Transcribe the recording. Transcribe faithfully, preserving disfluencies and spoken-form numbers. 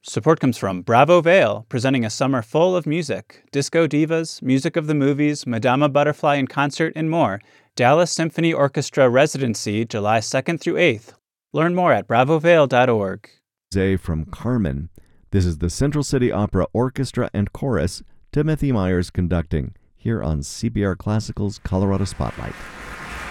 Support comes from Bravo Vale, presenting a summer full of music. Disco divas, music of the movies, Madama Butterfly in concert, and more. Dallas Symphony Orchestra Residency, July second through eighth. Learn more at bravo vale dot org. Zay from Carmen. This is the Central City Opera Orchestra and Chorus, Timothy Myers conducting, here on C B R Classical's Colorado Spotlight.